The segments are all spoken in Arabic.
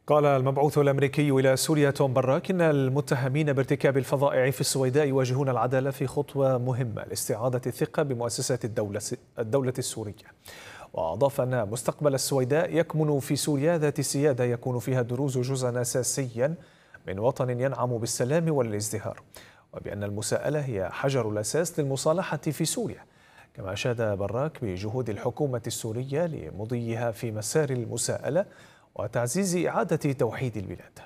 قال المبعوث الأمريكي إلى سوريا توم براك إن المتهمين بارتكاب الفظائع في السويداء يواجهون العدالة في خطوة مهمة لاستعادة الثقة بمؤسسات الدولة السورية. وأضاف أن مستقبل السويداء يكمن في سوريا ذات السيادة يكون فيها الدروز جزءا أساسيا من وطن ينعم بالسلام والازدهار، وبأن المساءلة هي حجر الأساس للمصالحة في سوريا. كما أشاد براك بجهود الحكومة السورية لمضيها في مسار المساءلة وتعزيز إعادة توحيد البلاد.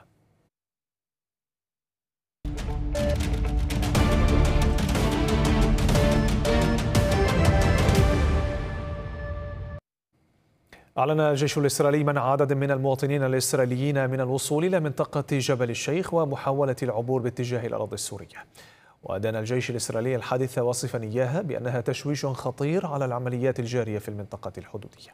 أعلن الجيش الإسرائيلي منع عدد من المواطنين الإسرائيليين من الوصول إلى منطقة جبل الشيخ ومحاولة العبور باتجاه الأراضي السورية. وأدان الجيش الإسرائيلي الحادث واصفا إياها بأنها تشويش خطير على العمليات الجارية في المنطقة الحدودية.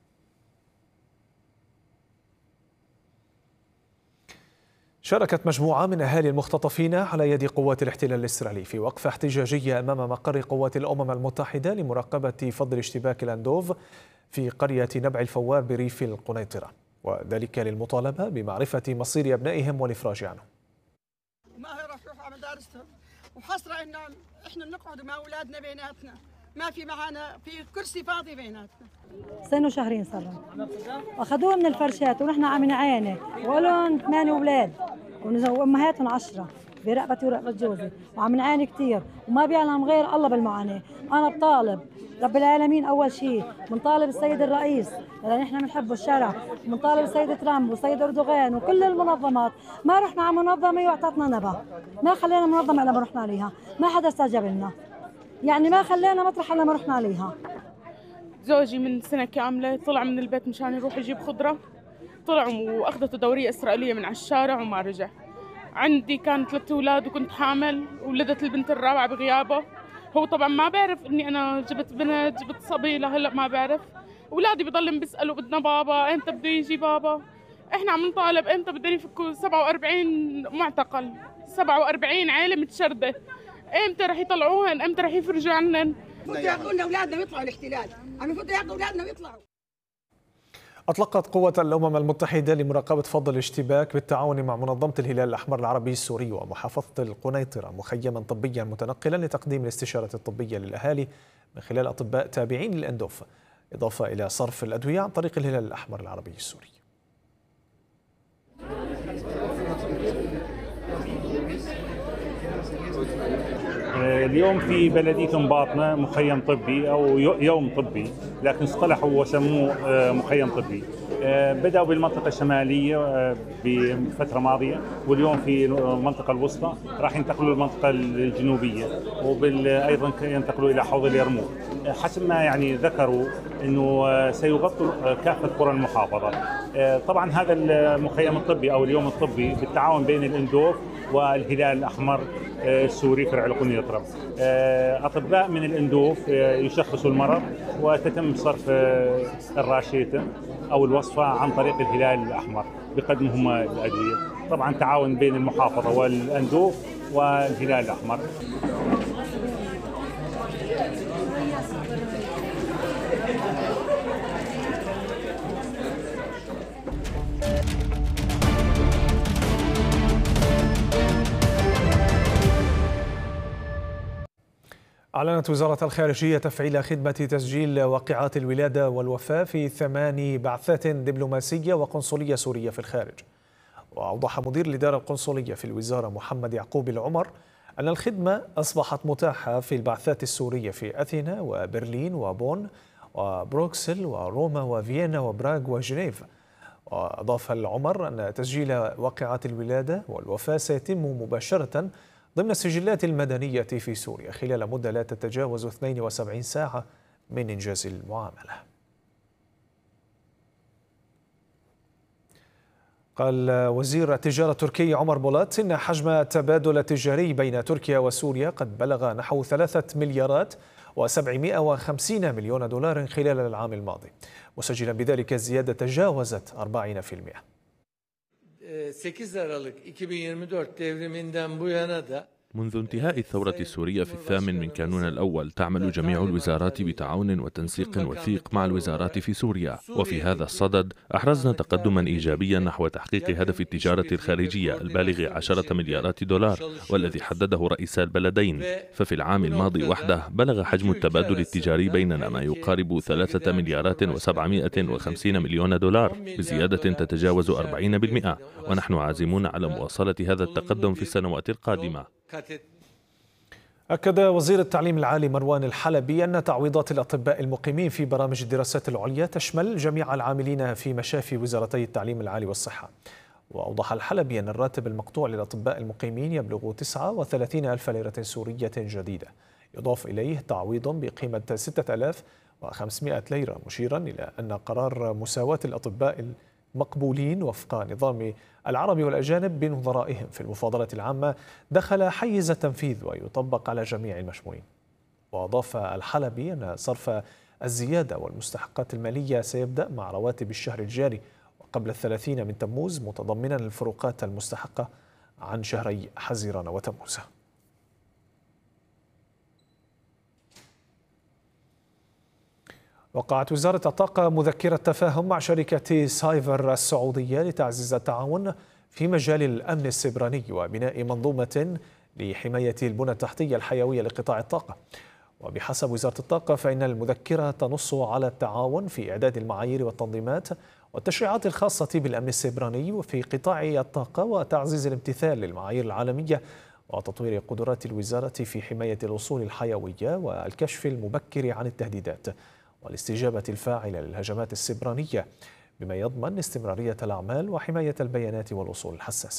شاركت مجموعة من أهالي المختطفين على يد قوات الاحتلال الإسرائيلي في وقفة احتجاجية أمام مقر قوات الأمم المتحدة لمراقبة فض اشتباك الأندوف في قرية نبع الفوار بريف القنيطرة، وذلك للمطالبة بمعرفة مصير أبنائهم والإفراج عنهم. ما هي راح يروحوا على مدارسهم وحصرة إنه إحنا نقعد مع أولادنا بيناتنا، ما في معنا في كرسي فاضي بيناتنا. سنة وشهرين صار واخذوه من الفرشات ونحن عم نعاني، ولهم 8 أولاد وأمهاتهم 10 برقبتي ورقبة جوزي، وعم نعاني كثير وما بيعلم غير الله بالمعاناة. أنا بطالب رب العالمين أول شيء، بنطالب السيد الرئيس لأن نحن بنحبه الشرع، بنطالب السيد ترامب والسيد أردوغان وكل المنظمات. ما رحنا على منظمة واعطتنا نبأ، ما خلينا منظمة إلا ما رحنا عليها، ما حدا استجاب لنا، يعني ما خلينا مطرح إلا ما رحنا عليها. زوجي من سنة كاملة طلع من البيت مشان يروح يجيب خضرة، طلع وأخذته دورية إسرائيلية من على الشارع وما رجع. عندي كان 3 أولاد وكنت حامل، ولدت البنت الرابعة بغيابه. هو طبعا ما بعرف إني أنا جبت بنت، جبت صبي، لهلا ما بعرف. أولادي بضلهم بيسألوا بدنا بابا، إمتى بده يجي بابا؟ إحنا عم نطالب إمتى بدهم يفكوا 47 معتقل، 47 عائلة متشردة، إمتى رح يطلعوهن؟ إمتى رح يفرجوا عنن؟ بده ياخذوا لنا أولادنا ويطلعوا الاحتلال، عم يفوتوا ياخذوا أولادنا ويطلعوا. أطلقت قوة الأمم المتحدة لمراقبة فض الاشتباك بالتعاون مع منظمة الهلال الأحمر العربي السوري ومحافظة القنيطرة مخيما طبيا متنقلا لتقديم الاستشارة الطبية للأهالي من خلال أطباء تابعين للأندوف، إضافة إلى صرف الأدوية عن طريق الهلال الأحمر العربي السوري. اليوم في بلدية مباطنة مخيم طبي أو يوم طبي، لكن اصطلحوا وسموه مخيم طبي. بدأوا بالمنطقة الشمالية بفترة ماضية، واليوم في المنطقة الوسطى راح ينتقلوا للمنطقة الجنوبية، وأيضا ينتقلوا إلى حوض اليرموك. حسب ما يعني ذكروا أنه سيغطوا كافة قرى المحافظة. طبعا هذا المخيم الطبي أو اليوم الطبي بالتعاون بين الأندوف والهلال الأحمر السوري فرع القنيطرة. أطباء من الأندوف يشخصوا المرض وتتم صرف الراشيتا أو الوصفة عن طريق الهلال الأحمر بقدمهم الأدوية. طبعا تعاون بين المحافظة والأندوف والهلال الأحمر. أعلنت وزارة الخارجية تفعيل خدمة تسجيل واقعات الولادة والوفاة في 8 بعثات دبلوماسية وقنصلية سورية في الخارج. وأوضح مدير الإدارة القنصلية في الوزارة محمد يعقوب العمر أن الخدمة أصبحت متاحة في البعثات السورية في أثينا وبرلين وبون وبروكسل وروما وفيينا وبراغ وجنيف. وأضاف العمر أن تسجيل واقعات الولادة والوفاة سيتم مباشرة ضمن السجلات المدنية في سوريا خلال مدة لا تتجاوز 72 ساعة من إنجاز المعاملة. قال وزير التجارة التركي عمر بولات إن حجم التبادل التجاري بين تركيا وسوريا قد بلغ نحو 3 مليارات و750 مليون دولار خلال العام الماضي، مسجلا بذلك زيادة تجاوزت 40%. 8 Aralık 2024 devriminden bu yana da منذ انتهاء الثورة السورية في 8 كانون الأول تعمل جميع الوزارات بتعاون وتنسيق وثيق مع الوزارات في سوريا، وفي هذا الصدد أحرزنا تقدما إيجابيا نحو تحقيق هدف التجارة الخارجية البالغ 10 مليارات دولار والذي حدده رئيسا البلدين. ففي العام الماضي وحده بلغ حجم التبادل التجاري بيننا ما يقارب 3 مليارات و750 مليون دولار بزيادة تتجاوز 40%، ونحن عازمون على مواصلة هذا التقدم في السنوات القادمة. أكد وزير التعليم العالي مروان الحلبي أن تعويضات الأطباء المقيمين في برامج الدراسات العليا تشمل جميع العاملين في مشافي وزارتي التعليم العالي والصحة. وأوضح الحلبي أن الراتب المقطوع للأطباء المقيمين يبلغ 39,000 ليرة سورية جديدة، يضاف إليه تعويض بقيمة 6,500 ليرة، مشيرا إلى أن قرار مساواة الأطباء مقبولين وفق نظام العرب والأجانب بنظرائهم في المفاضلة العامة دخل حيز التنفيذ ويطبق على جميع المشمولين. وأضاف الحلبي أن صرف الزيادة والمستحقات المالية سيبدأ مع رواتب الشهر الجاري وقبل 30 من تموز، متضمنا الفروقات المستحقة عن شهري حزيران وتموز. وقعت وزارة الطاقة مذكرة تفاهم مع شركة سايفر السعودية لتعزيز التعاون في مجال الأمن السيبراني وبناء منظومة لحماية البنى التحتية الحيوية لقطاع الطاقة. وبحسب وزارة الطاقة فإن المذكرة تنص على التعاون في إعداد المعايير والتنظيمات والتشريعات الخاصة بالأمن السيبراني وفي قطاع الطاقة، وتعزيز الامتثال للمعايير العالمية، وتطوير قدرات الوزارة في حماية الأصول الحيوية والكشف المبكر عن التهديدات والاستجابة الفاعلة للهجمات السيبرانية، بما يضمن استمرارية الأعمال وحماية البيانات والأصول الحساسة.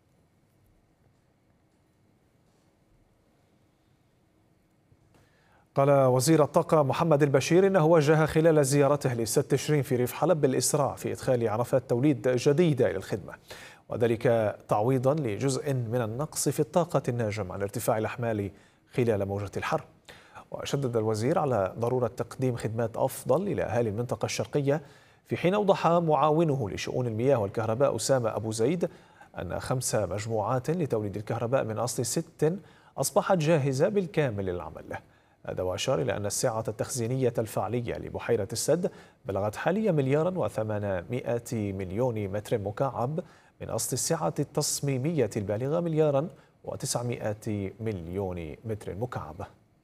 قال وزير الطاقة محمد البشير إنه وجه خلال زيارته لسد تشرين في ريف حلب بالإسراع في إدخال عرفات توليد جديدة إلى الخدمة، وذلك تعويضا لجزء من النقص في الطاقة الناجم عن ارتفاع الأحمال خلال موجة الحر. وشدد الوزير على ضرورة تقديم خدمات أفضل إلى أهالي المنطقة الشرقية، في حين أوضح معاونه لشؤون المياه والكهرباء أسامة أبو زيد أن 5 مجموعات لتوليد الكهرباء من أصل 6 أصبحت جاهزة بالكامل للعمل. هذا وأشار إلى أن السعة التخزينية الفعلية لبحيرة السد بلغت حاليا 1,800 مليون متر مكعب من أصل السعة التصميمية البالغة 1,900 مليون متر مكعب.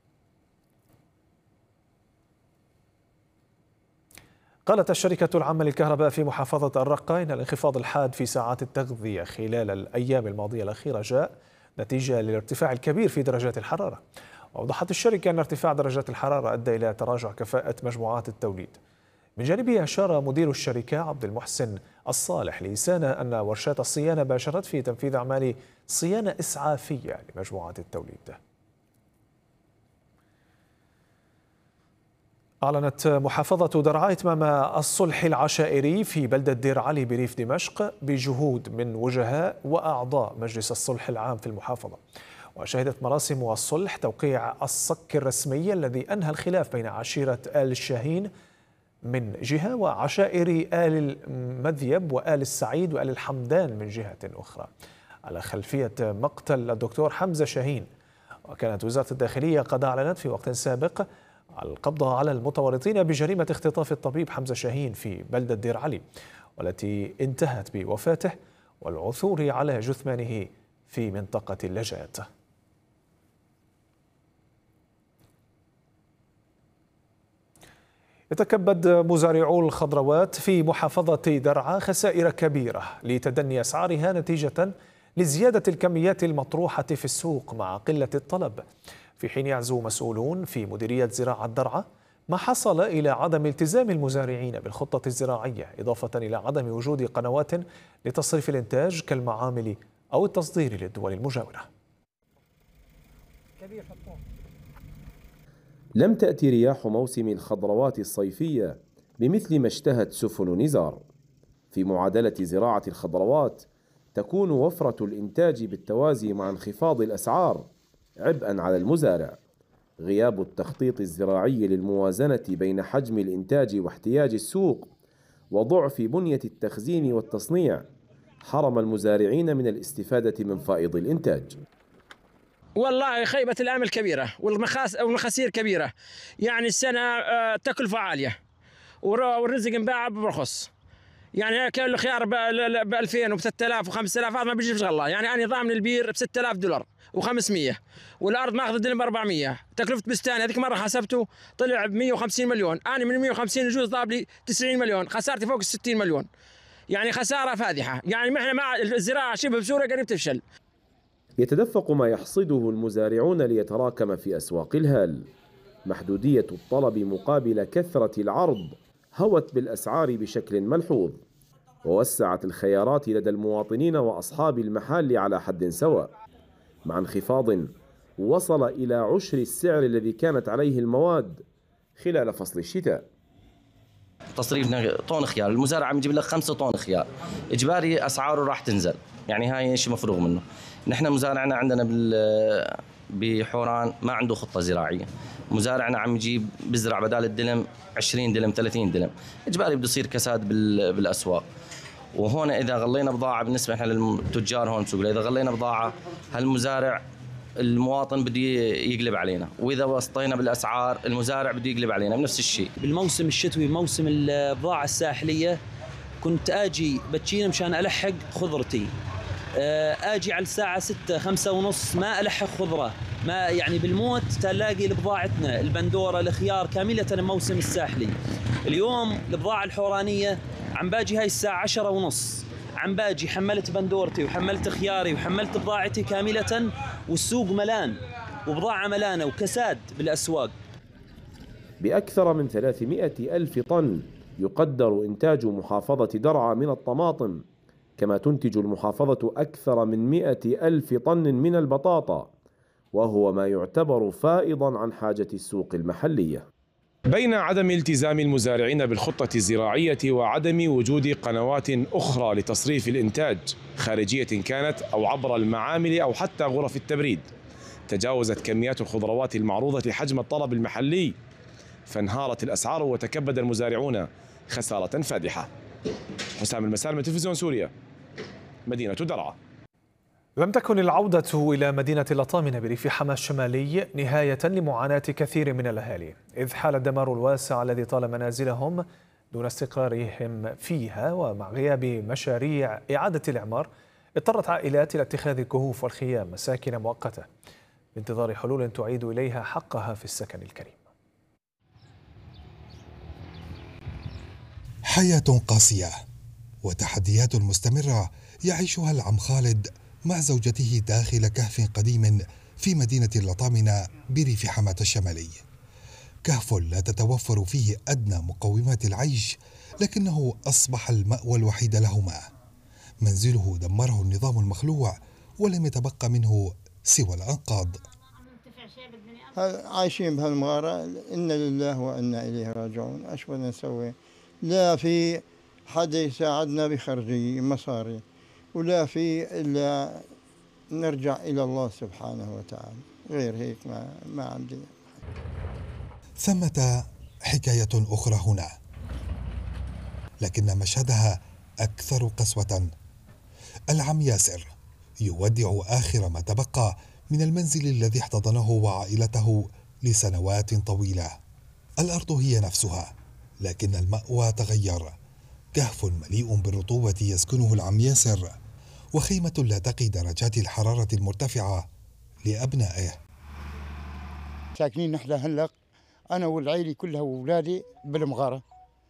قالت الشركة العامة للكهرباء في محافظة الرقة إن الانخفاض الحاد في ساعات التغذية خلال الأيام الماضية الأخيرة جاء نتيجة للارتفاع الكبير في درجات الحرارة. وأوضحت الشركة أن ارتفاع درجات الحرارة أدى إلى تراجع كفاءة مجموعات التوليد. من جانبه أشار مدير الشركة عبد المحسن الصالح لسانة أن ورشات الصيانة باشرت في تنفيذ أعمال صيانة إسعافية لمجموعات التوليد. أعلنت محافظة درعا إتمام الصلح العشائري في بلدة دير علي بريف دمشق بجهود من وجهاء وأعضاء مجلس الصلح العام في المحافظة. وشهدت مراسم الصلح توقيع الصك الرسمي الذي أنهى الخلاف بين عشيرة آل الشاهين من جهة وعشائر آل المذيب وآل السعيد وآل الحمدان من جهة أخرى، على خلفية مقتل الدكتور حمزة شاهين. وكانت وزارة الداخلية قد أعلنت في وقت سابق القبض على المتورطين بجريمة اختطاف الطبيب حمزة شاهين في بلدة دير علي، والتي انتهت بوفاته والعثور على جثمانه في منطقة اللجات. يتكبد مزارعو الخضروات في محافظة درعا خسائر كبيرة لتدني أسعارها نتيجة لزيادة الكميات المطروحة في السوق مع قلة الطلب، في حين يعزو مسؤولون في مديرية زراعة درعا ما حصل إلى عدم التزام المزارعين بالخطة الزراعية، إضافة إلى عدم وجود قنوات لتصريف الإنتاج كالمعامل أو التصدير للدول المجاورة. لم تأتي رياح موسم الخضروات الصيفية بمثل ما اشتهت سفن نزار. في معادلة زراعة الخضروات تكون وفرة الإنتاج بالتوازي مع انخفاض الأسعار عبئا على المزارع. غياب التخطيط الزراعي للموازنة بين حجم الإنتاج واحتياج السوق وضعف بنية التخزين والتصنيع حرم المزارعين من الاستفادة من فائض الإنتاج. والله خيبة الأمل كبيرة والمخاسير كبيرة. يعني السنة تكلفة عالية والرزق انباع برخص. يعني كيلو الخيار ب 2000 وب 3000 و 5000 هذا ما بيجيبش غلا. يعني أنا ضامن البير ب 6000 دولار و500 والأرض ماخذ دلم ب 400. تكلفة بستان هذيك مرة حسبته طلع ب 150 مليون. أنا من 150 يجوز ضاب لي 90 مليون، خسارتي فوق ال 60 مليون. يعني خسارة فادحة. يعني ما احنا مع الزراعة شبه بسوريا قريب تفشل. يتدفق ما يحصده المزارعون ليتراكم في أسواق الهال. محدودية الطلب مقابل كثرة العرض هوت بالأسعار بشكل ملحوظ، ووسعت الخيارات لدى المواطنين وأصحاب المحال على حد سواء، مع انخفاض وصل إلى عشر السعر الذي كانت عليه المواد خلال فصل الشتاء. تصريفنا طن خيار، المزارع عم يجيب لك 5 طن خيار، إجباري أسعاره راح تنزل. يعني هاي شيء مفروغ منه. نحن مزارعنا عندنا بحوران ما عنده خطة زراعية. مزارعنا عم يجيب بزرع بدال الدلم 20 دلم 30 دلم، إجباري بده يصير كساد بالأسواق. وهون إذا غلينا بضاعة بالنسبة إحنا للتجار هون بسوق، إذا غلينا بضاعة هالمزارع المواطن بده يقلب علينا، وإذا وسطينا بالأسعار المزارع بده يقلب علينا بنفس الشيء. بالموسم الشتوي موسم البضاعة الساحلية كنت آجي بتشينا مشان ألحق خضرتي، آجي على الساعة 6 5 ونص ما ألحق خضرة، ما يعني بالموت تلاقي بضاعتنا البندورة الخيار كاملة الموسم الساحلي. اليوم البضاعة الحورانية عم باجي هاي الساعة 10 ونص، عم باجي حملت بندورتي وحملت خياري وحملت بضاعتي كاملة، والسوق ملان وبضاعة ملانة وكساد بالأسواق. بأكثر من 300 ألف طن يقدر إنتاج محافظة درعا من الطماطم، كما تنتج المحافظة أكثر من 100 ألف طن من البطاطا، وهو ما يعتبر فائضا عن حاجة السوق المحلية. بين عدم التزام المزارعين بالخطة الزراعية وعدم وجود قنوات أخرى لتصريف الإنتاج خارجية كانت أو عبر المعامل أو حتى غرف التبريد، تجاوزت كميات الخضروات المعروضة حجم الطلب المحلي، فانهارت الأسعار وتكبد المزارعون خسارة فادحة. حسام المسالم، تلفزيون سوريا، مدينة درعا. لم تكن العودة إلى مدينة الأطامنة بريف حما الشمالي نهاية لمعاناة كثير من الأهالي، إذ حال الدمار الواسع الذي طال منازلهم دون استقرارهم فيها، ومع غياب مشاريع إعادة الإعمار اضطرت عائلات إلى اتخاذ الكهوف والخيام مساكن مؤقتة بانتظار حلول تعيد إليها حقها في السكن الكريم. حياة قاسية وتحديات مستمرة يعيشها العم خالد مع زوجته داخل كهف قديم في مدينة الأطامنة بريف حماة الشمالي. كهف لا تتوفر فيه أدنى مقومات العيش، لكنه أصبح المأوى الوحيد لهما. منزله دمره النظام المخلوع ولم يتبقى منه سوى الأنقاض. عايشين بهالمغارة، إنا لله وإنا إليه راجعون. ايش بدنا نسوي؟ لا في حدا يساعدنا بخرجي مصاري، ولا في إلا نرجع إلى الله سبحانه وتعالى، غير هيك ما عندي. ثمة حكاية أخرى هنا، لكن مشهدها أكثر قسوة. العم ياسر يودع آخر ما تبقى من المنزل الذي احتضنه وعائلته لسنوات طويلة. الأرض هي نفسها، لكن المأوى تغير. كهف مليء بالرطوبة يسكنه العم ياسر، وخيمة لا تقي درجات الحرارة المرتفعة لأبنائه. ساكنين نحن هلق أنا والعيلة كلها وأولادي بالمغارة.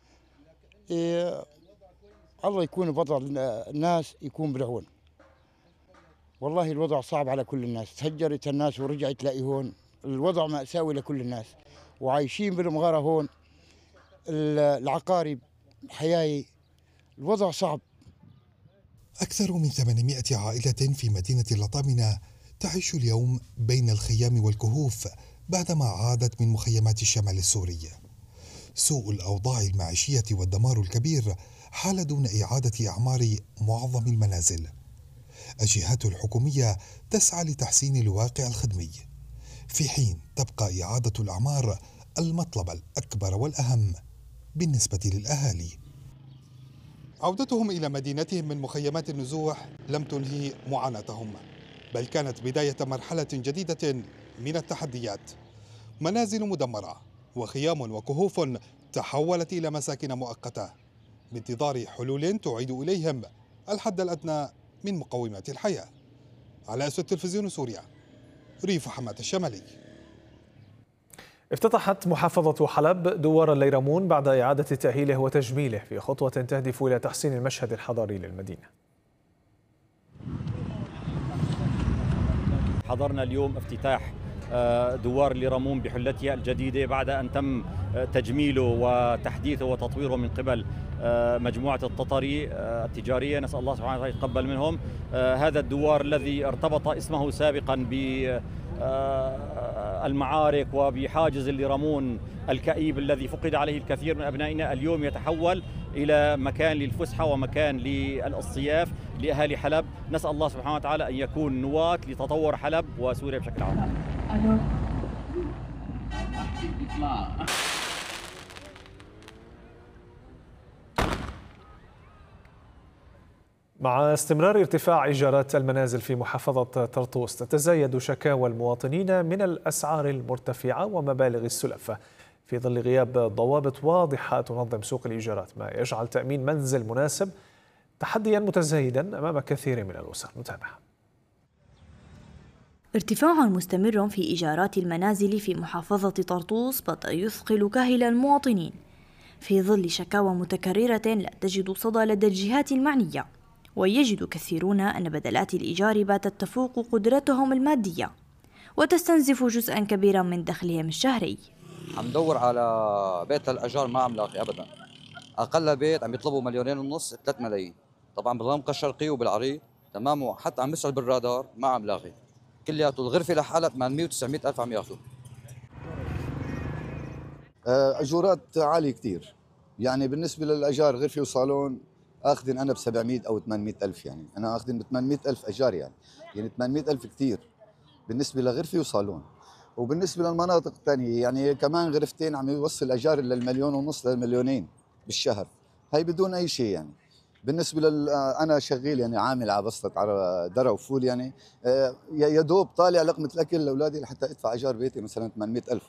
الله يكون بوضع الناس يكون بالعون. والله الوضع صعب على كل الناس، تهجرت الناس ورجعت تلاقي هون الوضع مأساوي لكل الناس، وعايشين بالمغارة هون العقارب حياي، الوضع صعب. أكثر من 800 عائلة في مدينة الأطامنة تعيش اليوم بين الخيام والكهوف بعدما عادت من مخيمات الشمال السوري. سوء الأوضاع المعيشية والدمار الكبير حال دون إعادة أعمار معظم المنازل. الجهات الحكومية تسعى لتحسين الواقع الخدمي، في حين تبقى إعادة الأعمار المطلب الأكبر والأهم بالنسبة للأهالي. عودتهم إلى مدينتهم من مخيمات النزوح لم تنهي معاناتهم. بل كانت بداية مرحلة جديدة من التحديات. منازل مدمرة وخيام وكهوف تحولت إلى مساكن مؤقتة بانتظار حلول تعيد إليهم الحد الأدنى من مقومات الحياة. على أسود تلفزيون سوريا، ريف حماد الشمالي. افتتحت محافظة حلب دوار الليرمون بعد إعادة تأهيله وتجميله في خطوة تهدف إلى تحسين المشهد الحضاري للمدينة. حضرنا اليوم افتتاح دوار الليرمون بحلتها الجديدة بعد أن تم تجميله وتحديثه وتطويره من قبل مجموعة التطري التجارية، نسأل الله سبحانه وتعالى يتقبل منهم. هذا الدوار الذي ارتبط اسمه سابقا بالمعارك وبحاجز الليرمون الكئيب الذي فقد عليه الكثير من أبنائنا، اليوم يتحول إلى مكان للفسحة ومكان للصياف لأهالي حلب. نسأل الله سبحانه وتعالى أن يكون نواة لتطور حلب وسوريا بشكل عام. مع استمرار ارتفاع إيجارات المنازل في محافظة طرطوس، تتزايد شكاوى المواطنين من الأسعار المرتفعة ومبالغ السلف في ظل غياب ضوابط واضحة تنظم سوق الإيجارات، ما يجعل تأمين منزل مناسب تحديا متزايدا أمام كثير من الأسر. نتابع. ارتفاع مستمر في إيجارات المنازل في محافظة طرطوس بدأ يثقل كاهل المواطنين في ظل شكاوى متكررة لا تجد صدى لدى الجهات المعنية، ويجد كثيرون أن بدلات الإيجار باتت تفوق قدرتهم المادية وتستنزف جزءا كبيرا من دخلهم الشهري. عم ندور على بيت للأجار ما عم لاقي أبدا. أقل بيت عم يطلبوا 2.5 3 ملايين، طبعا بالمنطقة الشرقية وبالعريق تمام، وحتى عم يسأل بالرادار ما عم لاقي، كلياته الغرفة لحالها 800 و 900 ألف عم ياخذوا. أجورات عالية كتير، يعني بالنسبة للأجار غرفة وصالون أخذن أنا ب 700 أو 800 ألف، يعني أنا أخذن ب 800 ألف أجار، يعني 800 ألف كتير بالنسبة لغرفة وصالون. وبالنسبة للمناطق الثانية يعني كمان غرفتين عم يوصل أجار ل1.5 ل2 بالشهر، هي بدون أي شيء. يعني بالنسبة أنا شغيل يعني عامل على بسطة على درة وفول، يعني يا دوب طالع لقمة الأكل لأولادي لحتى أدفع أجار بيتي مثلا 800 ألف.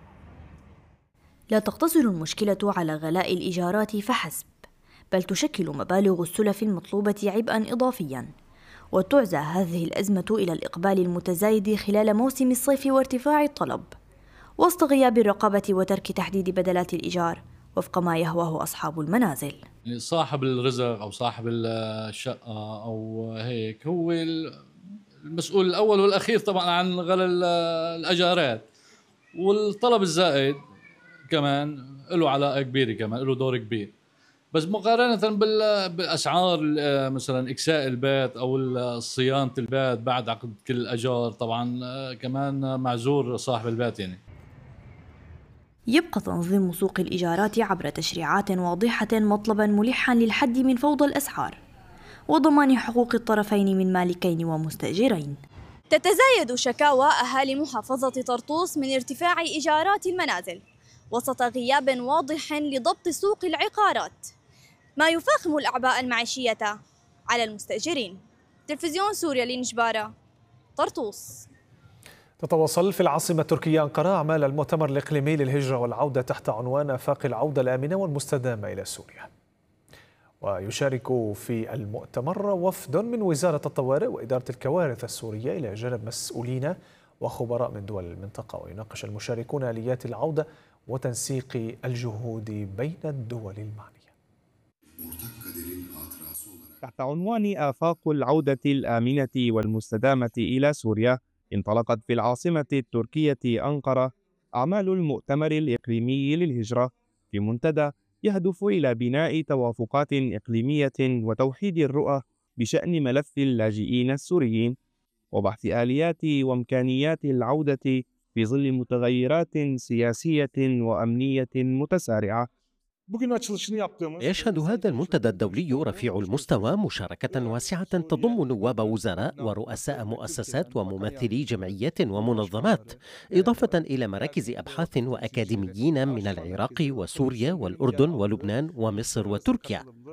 لا تقتصر المشكلة على غلاء الإيجارات فحسب، بل تشكل مبالغ السلف المطلوبة عبئا إضافيا، وتعزى هذه الأزمة إلى الإقبال المتزايد خلال موسم الصيف وارتفاع الطلب وسط غياب الرقابة وترك تحديد بدلات الإيجار وفق ما يهواه أصحاب المنازل. صاحب الرزق أو صاحب الشقة أو هيك هو المسؤول الأول والأخير طبعا عن غلاء الأجارات، والطلب الزائد كمان له علاقة كبيرة، كمان له دور كبير. بس مقارنة بالأسعار مثلا إكساء البيت أو صيانة البيت بعد عقد كل الأجار، طبعا كمان معذور صاحب البيت. يعني يبقى تنظيم سوق الإيجارات عبر تشريعات واضحة مطلبا ملحا للحد من فوضى الأسعار وضمان حقوق الطرفين من مالكين ومستأجرين. تتزايد شكاوى أهالي محافظة طرطوس من ارتفاع إيجارات المنازل وسط غياب واضح لضبط سوق العقارات، ما يفاقم الأعباء المعيشية على المستأجرين. تلفزيون سوريا لنجبارة، طرطوس. تتواصل في العاصمة التركية أنقرة أعمال المؤتمر الإقليمي للهجرة والعودة تحت عنوان آفاق العودة الآمنة والمستدامة إلى سوريا. ويشارك في المؤتمر وفد من وزارة الطوارئ وإدارة الكوارث السورية إلى جانب مسؤولين وخبراء من دول المنطقة، ويناقش المشاركون آليات العودة وتنسيق الجهود بين الدول المعنية. تحت عنوان آفاق العودة الآمنة والمستدامة إلى سوريا، انطلقت في العاصمة التركية أنقرة أعمال المؤتمر الإقليمي للهجرة في منتدى يهدف إلى بناء توافقات إقليمية وتوحيد الرؤى بشأن ملف اللاجئين السوريين وبحث آليات وإمكانيات العودة في ظل متغيرات سياسية وأمنية متسارعة. يشهد هذا المنتدى الدولي رفيع المستوى مشاركة واسعة تضم نواب وزراء ورؤساء مؤسسات وممثلي جمعيات ومنظمات، إضافة إلى مراكز أبحاث وأكاديميين من العراق وسوريا والأردن ولبنان ومصر وتركيا.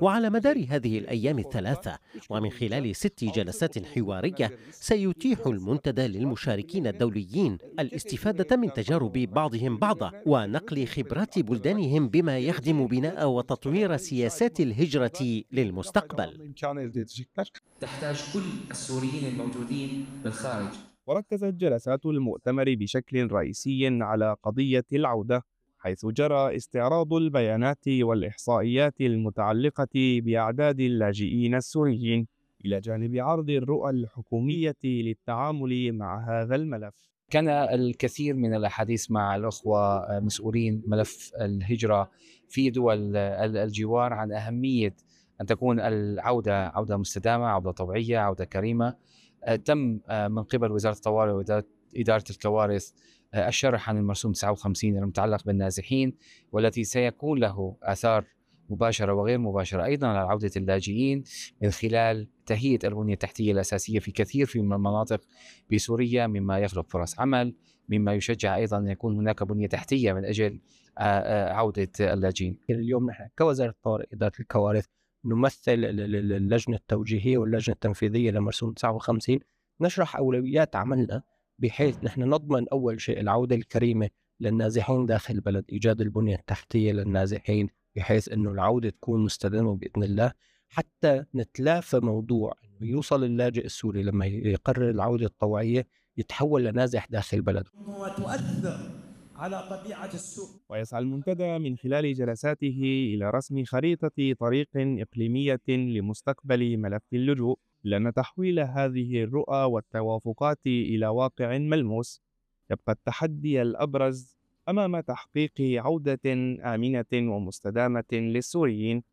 وعلى مدار هذه الأيام الثلاثة ومن خلال 6 جلسات حوارية سيتيح المنتدى للمشاركين الدوليين الاستفادة من تجارب بعضهم بعضا ونقل خبرات بلدانهم بما يخدم بناء وتطوير سياسات الهجرة للمستقبل. تحتاج كل السوريين الموجودين بالخارج. وركزت جلسات المؤتمر بشكل رئيسي على قضية العودة، حيث جرى استعراض البيانات والإحصائيات المتعلقة بأعداد اللاجئين السوريين إلى جانب عرض الرؤى الحكومية للتعامل مع هذا الملف. كان الكثير من الأحاديث مع الأخوة مسؤولين ملف الهجرة في دول الجوار عن أهمية أن تكون العودة عودة مستدامة، عودة طبيعية، عودة كريمة. تم من قبل وزارة الطوارئ وإدارة الكوارث الشرح عن المرسوم 59 المتعلق بالنازحين، والتي سيكون له آثار مباشرة وغير مباشرة أيضا على عودة اللاجئين من خلال تهيئة البنية التحتية الأساسية في كثير من المناطق بسوريا، مما يخلق فرص عمل، مما يشجع أيضا أن يكون هناك بنية تحتية من أجل عودة اللاجئين. اليوم نحن كوزارة الطوارئ إدارة الكوارث نمثل اللجنة التوجيهية واللجنة التنفيذية لمرسوم 59، نشرح أولويات عملنا بحيث نحن نضمن أول شيء العودة الكريمة للنازحين داخل البلد، إيجاد البنية التحتية للنازحين بحيث أنه العودة تكون مستدامة بإذن الله، حتى نتلافى موضوع أنه يوصل اللاجئ السوري لما يقرر العودة الطوعية يتحول لنازح داخل البلد وتؤثر على طبيعة السوق. ويسعى المنتدى من خلال جلساته إلى رسم خريطة طريق إقليمية لمستقبل ملف اللجوء، لأن تحويل هذه الرؤى والتوافقات إلى واقع ملموس يبقى التحدي الأبرز أمام تحقيق عودة آمنة ومستدامة للسوريين.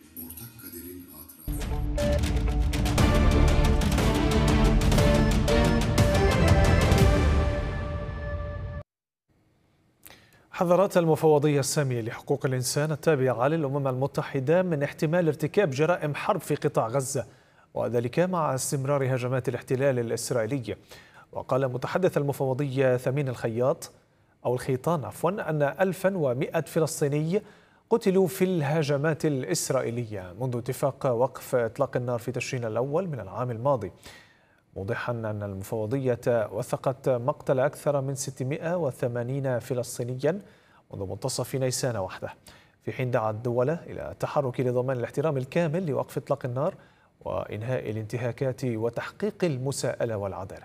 حذرت المفوضية السامية لحقوق الإنسان التابعة للأمم المتحدة من احتمال ارتكاب جرائم حرب في قطاع غزة، وذلك مع استمرار هجمات الاحتلال الإسرائيلي. وقال متحدث المفوضية ثمين الخيطان أن 1100 فلسطيني قتلوا في الهجمات الإسرائيلية منذ اتفاق وقف إطلاق النار في تشرين الأول من العام الماضي، موضحا أن المفوضية وثقت مقتل أكثر من 680 فلسطينيا منذ منتصف نيسان وحده، في حين دعا الدول إلى التحرك لضمان الاحترام الكامل لوقف إطلاق النار وإنهاء الانتهاكات وتحقيق المساءلة والعدالة.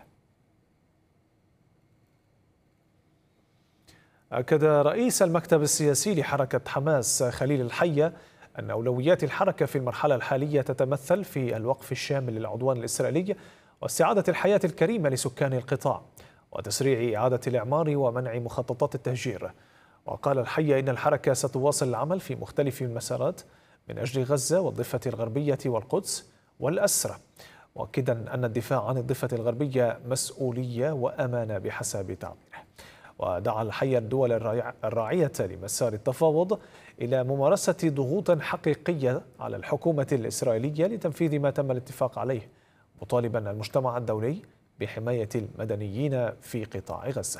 أكد رئيس المكتب السياسي لحركة حماس خليل الحية أن أولويات الحركة في المرحلة الحالية تتمثل في الوقف الشامل للعدوان الإسرائيلي واستعادة الحياة الكريمة لسكان القطاع وتسريع إعادة الإعمار ومنع مخططات التهجير. وقال الحية إن الحركة ستواصل العمل في مختلف المسارات من أجل غزة والضفة الغربية والقدس والأسرى، مؤكدا أن الدفاع عن الضفة الغربية مسؤولية وأمانة بحسب تعبيره. ودعا الحية الدول الراعية لمسار التفاوض إلى ممارسة ضغوط حقيقية على الحكومة الإسرائيلية لتنفيذ ما تم الاتفاق عليه، مطالبا المجتمع الدولي بحماية المدنيين في قطاع غزة.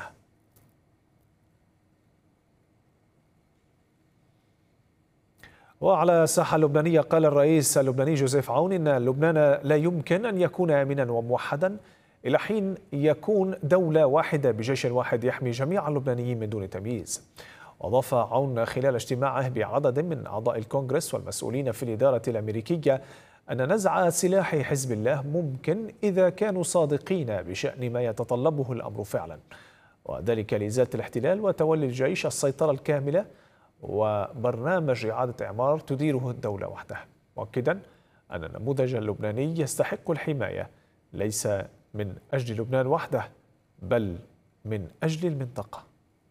وعلى الساحة اللبنانية قال الرئيس اللبناني جوزيف عون إن لبنان لا يمكن أن يكون آمنا وموحدا إلى حين يكون دولة واحدة بجيش واحد يحمي جميع اللبنانيين من دون تمييز. وأضاف عون خلال اجتماعه بعدد من أعضاء الكونغرس والمسؤولين في الإدارة الأمريكية أن نزع سلاح حزب الله ممكن إذا كانوا صادقين بشأن ما يتطلبه الأمر فعلا، وذلك لإزالة الاحتلال وتولي الجيش السيطرة الكاملة وبرنامج إعادة إعمار تديره الدولة وحدها، مؤكدا أن النموذج اللبناني يستحق الحماية ليس من أجل لبنان وحده بل من أجل المنطقة.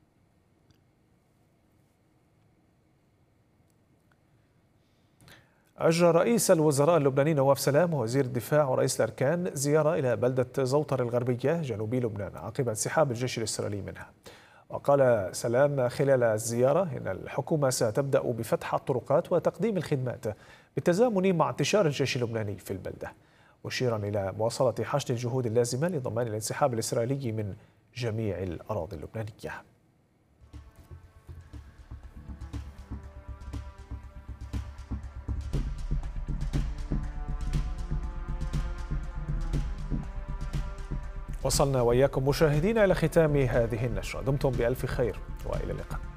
أجرى رئيس الوزراء اللبناني نواف سلام ووزير الدفاع ورئيس الأركان زيارة إلى بلدة زوطر الغربية جنوبي لبنان عقب انسحاب الجيش الإسرائيلي منها. وقال سلام خلال الزيارة إن الحكومة ستبدأ بفتح الطرقات وتقديم الخدمات بالتزامن مع انتشار الجيش اللبناني في البلدة، مشيرا إلى مواصلة حشد الجهود اللازمة لضمان الانسحاب الإسرائيلي من جميع الأراضي اللبنانية. وصلنا وإياكم مشاهدينا إلى ختام هذه النشرة. دمتم بألف خير وإلى اللقاء.